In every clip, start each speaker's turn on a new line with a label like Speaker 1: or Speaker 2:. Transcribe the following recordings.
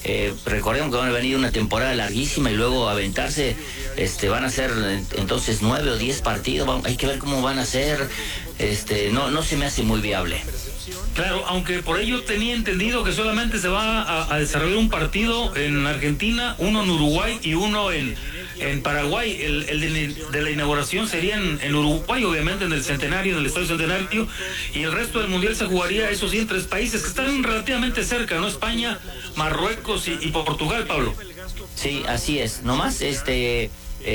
Speaker 1: recordemos que van a venir una temporada larguísima y luego aventarse, van a ser entonces 9 o 10 partidos, hay que ver cómo van a ser, no se me hace muy viable.
Speaker 2: Claro, aunque por ello tenía entendido que solamente se va a desarrollar un partido en Argentina, uno en Uruguay y uno en Paraguay. El de la inauguración sería en Uruguay, obviamente en el Centenario, en el Estadio Centenario, y el resto del Mundial se jugaría, eso sí, en 3 países que están relativamente cerca, ¿no? España, Marruecos y Portugal, Pablo.
Speaker 1: Sí, así es. Nomás, sí,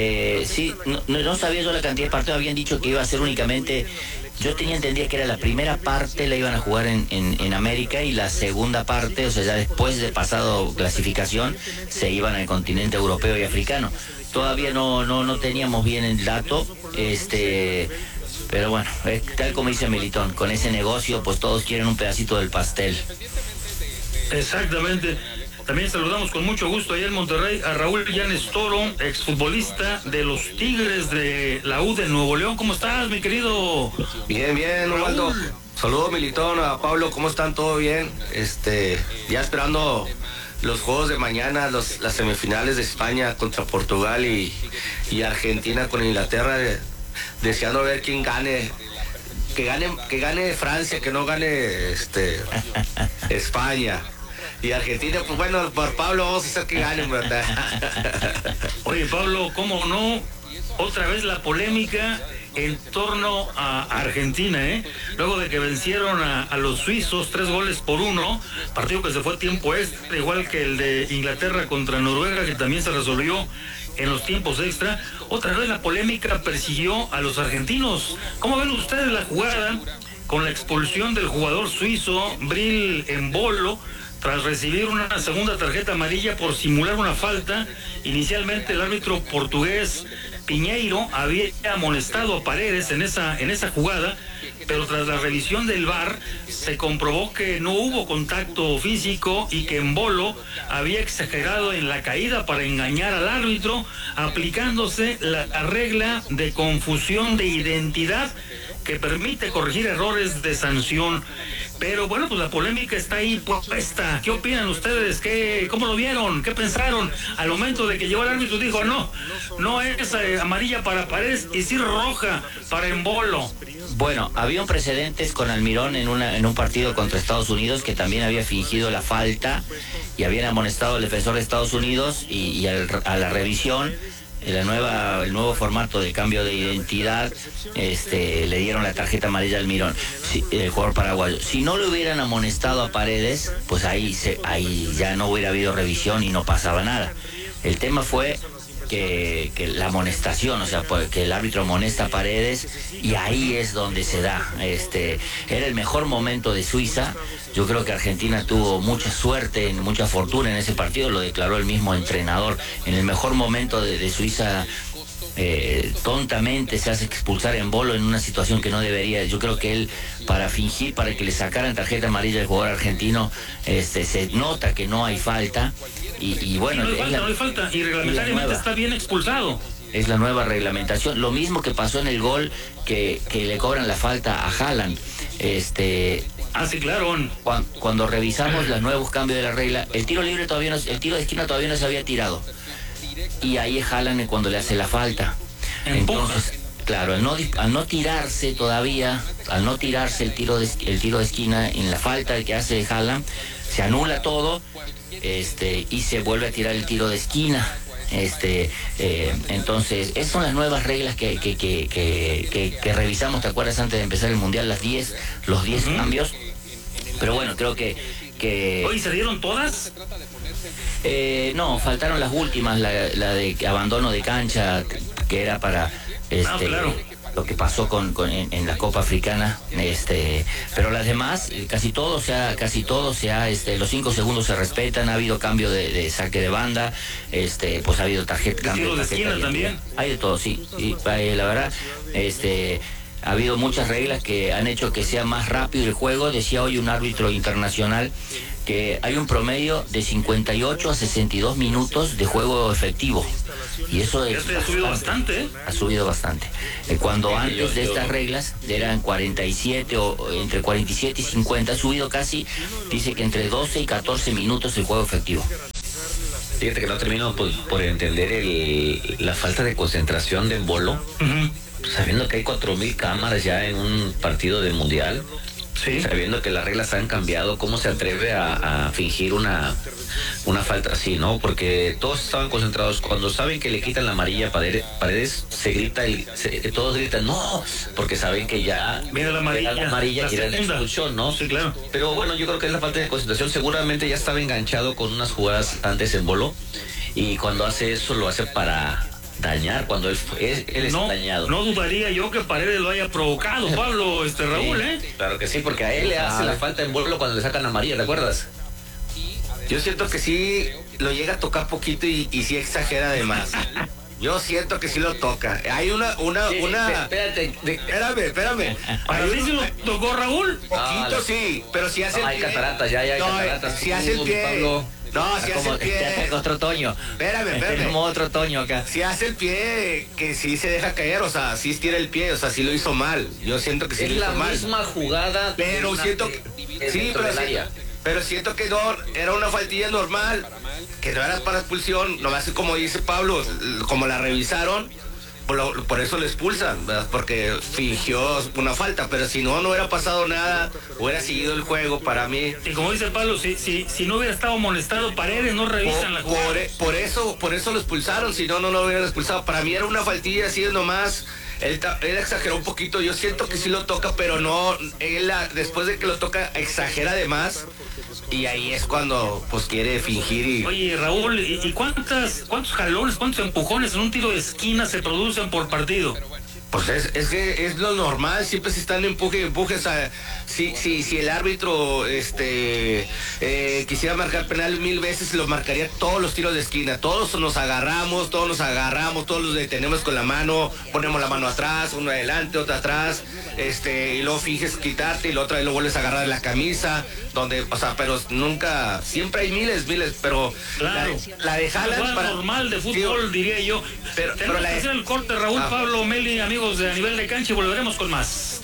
Speaker 1: no sabía yo la cantidad de partidos, habían dicho que iba a ser únicamente... Yo tenía entendido que era la primera parte la iban a jugar en América y la segunda parte, o sea, ya después de pasado clasificación, se iban al continente europeo y africano. Todavía no teníamos bien el dato, pero bueno, tal como dice Militón, con ese negocio, pues todos quieren un pedacito del pastel.
Speaker 2: Exactamente. También saludamos con mucho gusto allá en Monterrey a Raúl Llanes Toro, exfutbolista de los Tigres de la U de Nuevo León. ¿Cómo estás, mi querido?
Speaker 3: Bien, Osvaldo. Saludos, Militón, a Pablo, ¿cómo están? ¿Todo bien? Ya esperando los juegos de mañana, las semifinales de España contra Portugal y Argentina con Inglaterra, deseando ver quién gane. Que gane Francia, que no gane España. Y Argentina, pues bueno, por Pablo vamos a hacer que ganen, ¿verdad?
Speaker 2: Oye, Pablo, ¿cómo no? Otra vez la polémica en torno a Argentina, ¿eh? Luego de que vencieron a los suizos 3-1, partido que se fue a tiempo extra, igual que el de Inglaterra contra Noruega, que también se resolvió en los tiempos extra. Otra vez la polémica persiguió a los argentinos. ¿Cómo ven ustedes la jugada con la expulsión del jugador suizo Bril Embolo tras recibir una segunda tarjeta amarilla por simular una falta? Inicialmente el árbitro portugués Piñeiro había amonestado a Paredes en esa jugada, pero tras la revisión del VAR se comprobó que no hubo contacto físico y que Embolo había exagerado en la caída para engañar al árbitro, aplicándose la regla de confusión de identidad que permite corregir errores de sanción. Pero bueno, pues la polémica está ahí puesta. ¿Qué opinan ustedes? ¿Cómo lo vieron? ¿Qué pensaron? Al momento de que llegó el árbitro dijo, no es amarilla para Paredes y sí roja para Embolo.
Speaker 1: Bueno, había un precedentes con Almirón en un partido contra Estados Unidos, que también había fingido la falta y habían amonestado al defensor de Estados Unidos y a la revisión, el nuevo formato de cambio de identidad, le dieron la tarjeta amarilla al Almirón, el jugador paraguayo. Si no le hubieran amonestado a Paredes, pues ahí ya no hubiera habido revisión y no pasaba nada. El tema fue que la amonestación, o sea, que el árbitro amonesta a Paredes y ahí es donde se da. Era el mejor momento de Suiza. Yo creo que Argentina tuvo mucha suerte, mucha fortuna en ese partido, lo declaró el mismo entrenador. En el mejor momento de Suiza, tontamente se hace expulsar en Embolo en una situación que no debería. Yo creo que él, para fingir, para que le sacaran tarjeta amarilla al jugador argentino, se nota que no hay falta. Y bueno,
Speaker 2: no hay falta, y reglamentariamente está bien expulsado.
Speaker 1: Es la nueva reglamentación. Lo mismo que pasó en el gol que le cobran la falta a Haaland.
Speaker 2: Sí, claro.
Speaker 1: Cuando revisamos los nuevos cambios de la regla, el tiro de esquina todavía no se había tirado. Y ahí es Haaland cuando le hace la falta. Entonces, claro, al no tirarse todavía, el tiro de esquina en la falta que hace Haaland, se anula todo, y se vuelve a tirar el tiro de esquina. Entonces, esas son las nuevas reglas que revisamos, ¿te acuerdas? Antes de empezar el Mundial, los 10 cambios. Pero bueno, creo que...
Speaker 2: ¿Hoy se dieron todas?
Speaker 1: No, faltaron las últimas, la de abandono de cancha, que era para
Speaker 2: claro,
Speaker 1: lo que pasó en la Copa Africana, pero las demás, casi todo los 5 segundos se respetan. Ha habido cambio de saque de banda, pues ha habido
Speaker 2: cambio de esquina también.
Speaker 1: Hay de todo, sí, y la verdad, ha habido muchas reglas que han hecho que sea más rápido el juego. Decía hoy un árbitro internacional que hay un promedio de 58 a 62 minutos de juego efectivo. Y eso
Speaker 2: ha subido bastante, ¿eh?
Speaker 1: Ha subido bastante. Cuando antes de estas reglas eran 47 o entre 47 y 50, ha subido casi, dice que entre 12 y 14 minutos el juego efectivo. Fíjate que no termino por entender la falta de concentración de Embolo, sabiendo que hay 4,000 cámaras ya en un partido de mundial. Sí. Sabiendo que las reglas han cambiado, ¿cómo se atreve a fingir una falta así, no? Porque todos estaban concentrados. Cuando saben que le quitan la amarilla a Paredes, se grita, todos gritan, no, porque saben que ya
Speaker 2: mira la amarilla
Speaker 1: y era la expulsión, ¿no?
Speaker 2: Sí, claro.
Speaker 1: Pero bueno, yo creo que es la falta de concentración. Seguramente ya estaba enganchado con unas jugadas antes en Embolo, y cuando hace eso lo hace para dañar, cuando él es dañado.
Speaker 2: No dudaría yo que Paredes lo haya provocado, Pablo, Raúl,
Speaker 1: sí, claro que sí, porque a él le hace la falta en Embolo cuando le sacan amarilla, ¿te acuerdas?
Speaker 3: Yo siento que sí lo llega a tocar poquito y sí exagera de más. Yo siento que sí lo toca. Hay una.
Speaker 1: Espérate.
Speaker 3: Espérame.
Speaker 2: ¿Para ti se lo tocó, Raúl?
Speaker 3: Poquito sí, pero si hace el pie.
Speaker 1: Hay cataratas, ya hay cataratas.
Speaker 3: Si hace el pie.
Speaker 1: Pablo.
Speaker 3: No, si hace el pie.
Speaker 1: Otro Toño.
Speaker 3: Espérame.
Speaker 1: Tenemos otro Toño acá.
Speaker 3: Si hace el pie, que sí se deja caer, o sea, sí estira el pie, o sea, sí lo hizo mal. Yo siento que sí lo hizo mal.
Speaker 1: Es la misma jugada.
Speaker 3: Pero siento que. Sí, pero siento que no, era una faltilla normal, que no era para expulsión, nomás como dice Pablo, como la revisaron, por eso le expulsan, ¿verdad? Porque fingió una falta, pero si no hubiera pasado nada, hubiera seguido el juego para mí.
Speaker 2: Y como dice Pablo, si no hubiera estado molestado Paredes, no revisan la jugada.
Speaker 3: Por eso lo expulsaron, si no lo hubieran expulsado. Para mí era una faltilla así nomás. Él exageró un poquito, yo siento que sí lo toca, pero no, después de que lo toca, exagera de más, y ahí es cuando pues quiere fingir y...
Speaker 2: Oye, Raúl, ¿y cuántos jalones, cuántos empujones en un tiro de esquina se producen por partido?
Speaker 3: Pues es que es lo normal, siempre se están empujes. O sea, si el árbitro quisiera marcar penal 1000 veces, lo marcaría todos los tiros de esquina. Todos nos agarramos, todos los detenemos con la mano, ponemos la mano atrás, uno adelante, otro atrás, y luego finges quitarte y la otra vez lo vuelves a agarrar de la camisa, pero nunca, siempre hay miles, pero
Speaker 2: claro,
Speaker 3: la de Haaland
Speaker 2: para normal de fútbol, diría yo. Pero tenemos que hacer el corte, Raúl, Pablo, Meli, amigos de A Nivel de Cancha, y volveremos con más.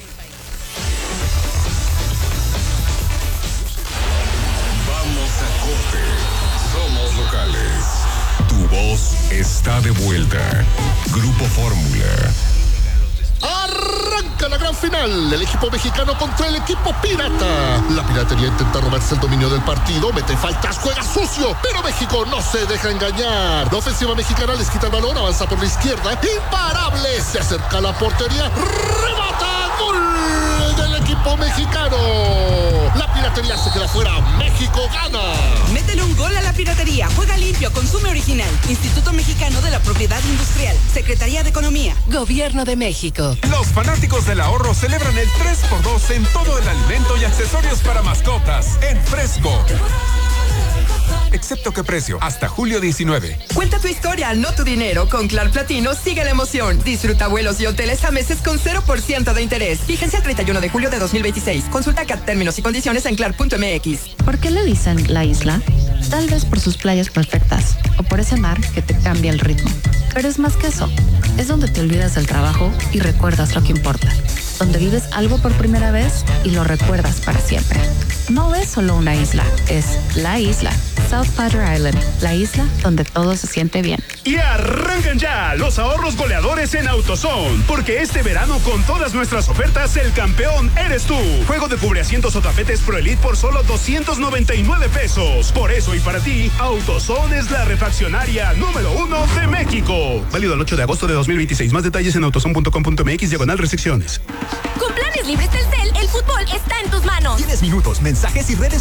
Speaker 4: Vamos a corte. Somos locales. Tu voz está de vuelta. Grupo Fórmula.
Speaker 5: Arranca la gran final, el equipo mexicano contra el equipo pirata. La piratería intenta robarse el dominio del partido, mete faltas, juega sucio, pero México no se deja engañar. La ofensiva mexicana les quita el balón, avanza por la izquierda, imparable, se acerca a la portería, remata, gol del equipo mexicano. La piratería se queda fuera, México gana.
Speaker 6: Métele un gol a la piratería, juega limpio, consume original. Instituto Mexicano de la Propiedad Industrial, Secretaría de Economía, Gobierno de México.
Speaker 7: Los fanáticos del ahorro celebran el 3x2 en todo el alimento y accesorios para mascotas en Fresco. Excepto qué precio, hasta julio 19.
Speaker 6: Cuenta tu historia, no tu dinero. Con Clar Platino sigue la emoción. Disfruta vuelos y hoteles a meses con 0% de interés. Vigencia el 31 de julio de 2026. Consulta CAT términos y condiciones en clar.mx.
Speaker 8: ¿Por qué le dicen la isla? Tal vez por sus playas perfectas o por ese mar que te cambia el ritmo. Pero es más que eso. Es donde te olvidas del trabajo y recuerdas lo que importa. Donde vives algo por primera vez y lo recuerdas para siempre. No es solo una isla, es la isla. South Padre Island, la isla donde todo se siente bien.
Speaker 9: Y arrancan ya los ahorros goleadores en AutoZone, porque este verano con todas nuestras ofertas el campeón eres tú. Juego de cubreasientos o tapetes Pro Elite por solo 299 pesos. Por eso y para ti, AutoZone es la refaccionaria número 1 de México. Válido el 8 de agosto de 2026. Más detalles en autozone.com.mx/restricciones.
Speaker 10: Con planes libres Telcel, el fútbol está en tus manos.
Speaker 11: Tienes minutos, mensajes y redes